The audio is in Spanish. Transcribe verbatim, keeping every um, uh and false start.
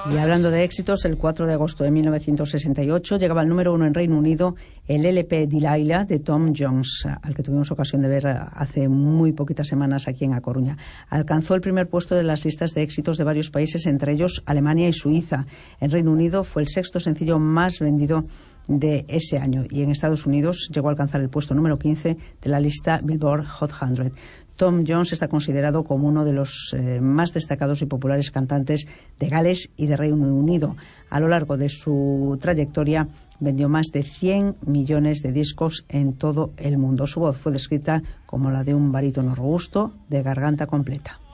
Y hablando de éxitos, el cuatro de agosto de mil novecientos sesenta y ocho llegaba al número uno en Reino Unido el L P Delilah de Tom Jones, al que tuvimos ocasión de ver hace muy poquitas semanas aquí en A Coruña. Alcanzó el primer puesto de las listas de éxitos de varios países, entre ellos Alemania y Suiza. En Reino Unido fue el sexto sencillo más vendido de ese año y en Estados Unidos llegó a alcanzar el puesto número quince de la lista Billboard Hot cien. Tom Jones está considerado como uno de los eh, más destacados y populares cantantes de Gales y de Reino Unido. A lo largo de su trayectoria vendió más de cien millones de discos en todo el mundo. Su voz fue descrita como la de un barítono robusto de garganta completa.